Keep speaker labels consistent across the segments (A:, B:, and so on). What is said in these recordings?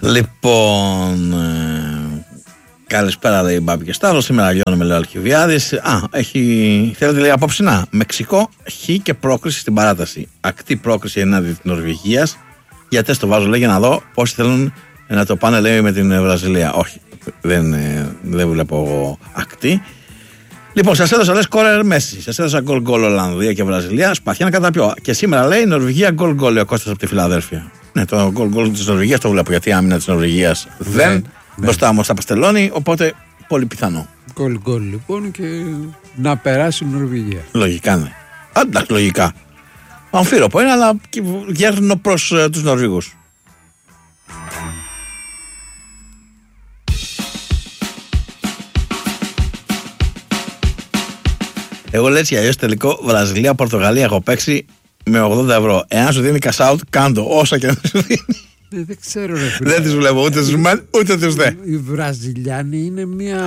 A: Λοιπόν, καλησπέρα λέει η Μπάμπη και Σταύρο. Σήμερα λιώνουμε, λέει ο Αλκιβιάδης. Θέλετε λέει απόψινά. Μεξικό, χ και πρόκριση στην παράταση. Ακτή πρόκριση ενάντια της Νορβηγίας. Γιατί το βάζω λέει για να δω πόσοι θέλουν να το πάνε λέει με την Βραζιλία. Όχι, δεν βλέπω ακτή. Λοιπόν, σας έδωσα λες σκόρερ Μέση. Σας έδωσα γκολ Ολλανδία και Βραζιλία. Σπαθιά να καταπιώ. Και σήμερα λέει Νορβηγία γκολ ο Κώστας από τη Φιλαδέλφια. Ναι, το γκολ της Νορβηγίας το βλέπω, γιατί η άμυνα της Νορβηγίας δεν. Μπροστά όμως τα παστελώνει, οπότε πολύ πιθανό.
B: Γκολ λοιπόν και να περάσει η Νορβηγία.
A: Λογικά ναι. Εντάξει, λογικά. Αμφίροπο είναι, αλλά γέρνω προς τους Νορβηγούς. Εγώ λέω έτσι αλλιώς τελικό Βραζιλία-Πορτογαλία έχω παίξει με 80 ευρώ. Εάν σου δίνει cash out, κάντο όσα και να σου δίνει.
B: Δεν ξέρω ρε φίλε.
A: Δεν τις βλέπω ούτε τους μεν ούτε τους δε.
B: Οι Βραζιλιάνοι είναι μια...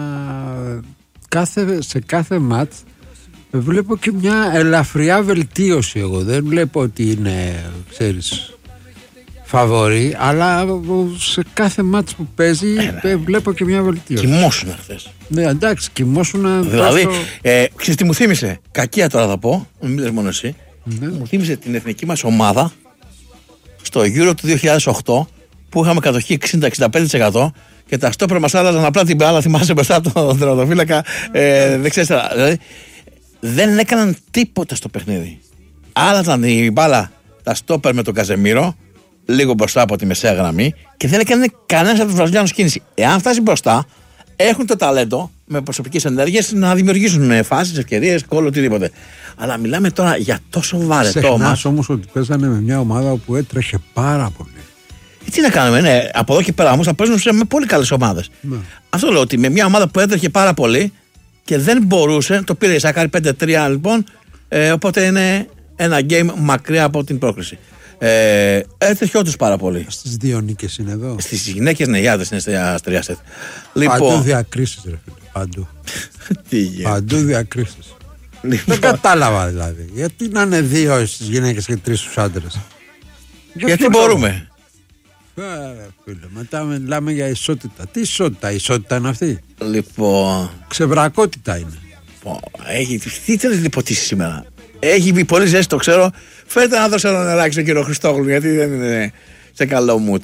B: σε κάθε μάτς βλέπω και μια ελαφριά βελτίωση εγώ. Δεν βλέπω ότι είναι, ξέρεις, φαβορί, αλλά σε κάθε μάτς που παίζει βλέπω και μια βελτίωση.
A: Κοιμόσουνα χθες.
B: Ναι, εντάξει, κοιμόσουνα.
A: Δηλαδή, ξέρεις τι μου θύμισε, κακία τώρα θα πω, μην λες μόνο εσύ, μου θύμισε την εθνική μας ομάδα στο Euro του 2008 που είχαμε κατοχή 60-65% και τα στόπερ μας άλλαζαν απλά την μπάλα, θυμάσαι μπροστά τον τερματοφύλακα, δεν ξέρεις τώρα. Δηλαδή, δεν έκαναν τίποτα στο παιχνίδι. Άλλαζαν η μπάλα τα στόπερ με τον Καζεμίρο, λίγο μπροστά από τη μεσαία γραμμή και δεν έκανε κανένας από τους Βραζιλιάνους κίνηση. Εάν φτάσει μπροστά, έχουν το ταλέντο με προσωπικές ενέργειες να δημιουργήσουν φάσεις, ευκαιρίες, γκολ, οτιδήποτε. Αλλά μιλάμε τώρα για τόσο βαρετό μας.
B: Ξεχνάς όμως ότι παίζανε με μια ομάδα που έτρεχε πάρα πολύ.
A: Τι να κάνουμε, ναι, από εδώ και πέρα όμως θα παίζουν με πολύ καλές ομάδες. Ναι. Αυτό λέω, ότι με μια ομάδα που έτρεχε πάρα πολύ και δεν μπορούσε, το πήρε η Σάκαρη 5-3 λοιπόν, οπότε είναι ένα game μακριά από την πρόκριση. Έτρεχε όντως πάρα πολύ.
B: Στις δύο νίκες είναι εδώ.
A: Στις γυναίκες ναι, οι άντρες είναι στα 3 σετ.
B: Παντού διακρίσεις ρε φίλε, παντού. Παντού διακρίσεις. Δεν κατάλαβα δηλαδή. Γιατί να είναι 2 στις γυναίκες και 3 στους άντρες.
A: Γιατί μπορούμε.
B: Φίλε, μετά μιλάμε για ισότητα. Τι ισότητα, η ισότητα είναι αυτή.
A: Λοιπόν.
B: Ξεβρακότητα είναι.
A: Τι θέλεις να υποτίσεις σήμερα. Έχει μπει πολύ ζέστη, το ξέρω. Φέρετε να δώσω ένα νεράκι στον κύριο Χριστόγλου, γιατί δεν είναι σε καλό mood.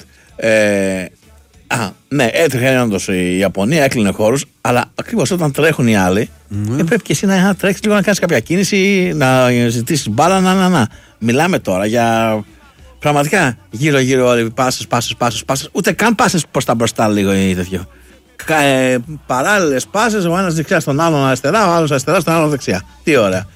A: Ναι, έτρεχε όντως η Ιαπωνία, έκλεινε χώρους, αλλά ακριβώς όταν τρέχουν οι άλλοι, πρέπει και εσύ να τρέξεις λίγο, να κάνεις κάποια κίνηση, να ζητήσεις μπάλα, να. Μιλάμε τώρα για πραγματικά γύρω-γύρω όλοι πάσες, ούτε καν πάσες προς τα μπροστά λίγο ή τέτοιο. Παράλληλες πάσες, ο ένας δεξιά στον άλλον αριστερά, ο άλλος αριστερά στον άλλον δεξιά. Τι ωραία.